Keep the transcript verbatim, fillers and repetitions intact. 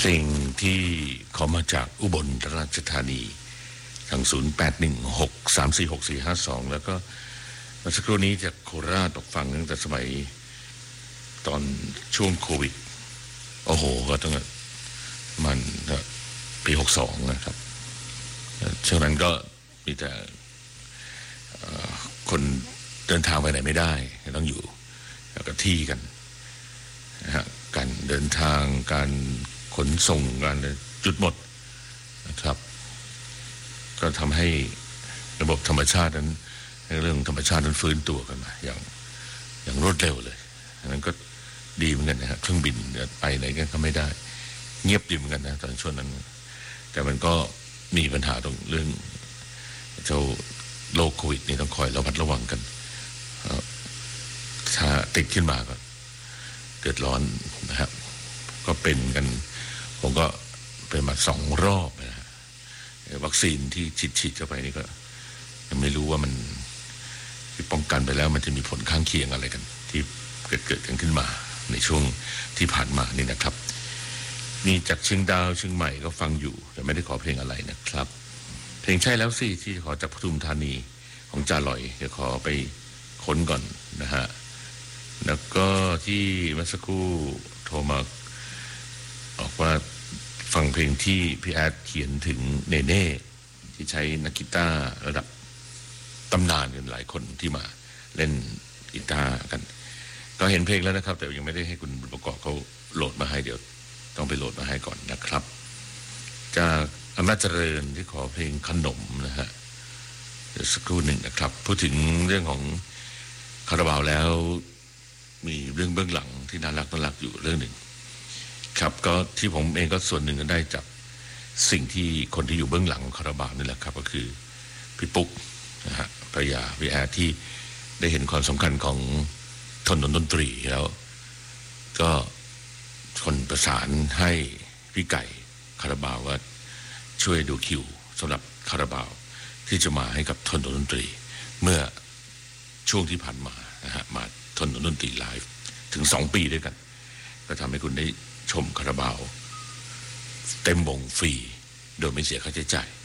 ลงที่ขอมาจากอุบลราชธานีทางศูนย์ แปด หนึ่ง หก สาม สี่ หก สี่ ห้า สองแล้วก็เมื่อสักครู่นี้จากโคราชตกฟังตั้งแต่สมัยตอนช่วงโควิดโอ้โหก็ตั้งแต่มันปีหกสองนะครับช่วงนั้นก็มีแต่คนเดินทางไปไหนไม่ได้ต้องอยู่กับที่กันนะฮะการเดินทางการขนส่งการจุดหมดนะครับก็ทำให้ระบบธรรมชาตินั้นเรื่องธรรมชาตินั้นฟื้นตัวกันมาอย่างอย่างรวดเร็วเลยอันนั้นก็ดีเหมือนกันนะฮะเครื่องบินไปไหนกันก็ไม่ได้เงียบดีเหมือนกันนะตอนช่วงนั้นแต่มันก็มีปัญหาตรงเรื่องเจ้าโรคโควิดนี่ต้องคอยระมัดระวังกันถ้าติดขึ้นมาก็เดือดร้อนนะครับก็เป็นกันผมก็เป็นมาสองรอบนะฮะวัคซีนที่ฉีดๆเข้าไปนี่ก็ยังไม่รู้ว่ามันที่ป้องกันไปแล้วมันจะมีผลข้างเคียงอะไรกันที่เกิดเกิดกันขึ้นมาในช่วงที่ผ่านมานี่นะครับนี่จากเชียงดาวเชียงใหม่ก็ฟังอยู่แต่ไม่ได้ขอเพลงอะไรนะครับเพลงใช่แล้วสิที่ขอจากปทุมธานีของจ่าลอยเดี๋ยวขอไปค้นก่อนนะฮะแล้วก็ที่เมื่อสักครู่โทรมาบอกว่าฟังเพลงที่พี่แอดเขียนถึงเนเน่ที่ใช้นักกีตาร์ระดับตำนานกันหลายคนที่มาเล่นกีตาร์กันก็เห็นเพลงแล้วนะครับแต่ยังไม่ได้ให้คุณประกอบเขาโหลดมาให้เดี๋ยวต้องไปโหลดมาให้ก่อนนะครับจากอำนาจเจริญที่ขอเพลงขนมนะฮะเดี๋ยวสักครู่หนึ่งนะครับพูดถึงเรื่องของคาราบาวแล้วมีเรื่องเบื้องหลังที่น่ารักน่ารักอยู่เรื่องหนึ่งครับก็ที่ผมเองก็ส่วนหนึ่งก็ได้จากสิ่งที่คนที่อยู่เบื้องหลังของคาราบาวนี่แหละครับก็คือพี่ปุ๊กนะฮะภรรยาพี่แอร์ที่ได้เห็นความสำคัญของถนนดนตรีแล้วก็คนประสานให้พี่ไก่คาราบาวว่าช่วยดูคิวสำหรับคาราบาวที่จะมาให้กับถนนดนตรีเมื่อช่วงที่ผ่านมานะฮะมาถนนดนตรีไลฟ์ถึงสองปีด้วยกันก็ทำให้คุณได้ชมคาราบาวเต็มวงฟรีโดยไม่เสียค่าใช้จ่าย